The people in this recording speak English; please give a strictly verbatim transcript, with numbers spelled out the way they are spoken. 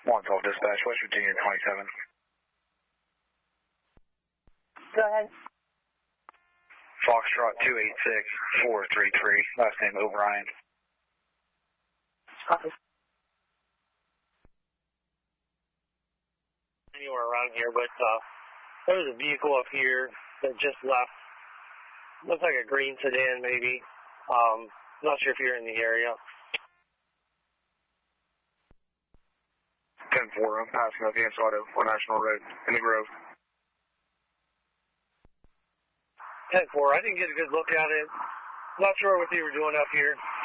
one twelve dispatch, West Virginia twenty-seven. Go ahead. Foxtrot two eight six four three three, last name O'Brien. Copy. Anywhere around here, but uh, there was a vehicle up here that just left. Looks like a green sedan, maybe. Um, not sure if you're in the area. ten four, I'm passing up Vance Auto on National Road in the Grove. ten four, I didn't get a good look at it. Not sure what they were doing up here.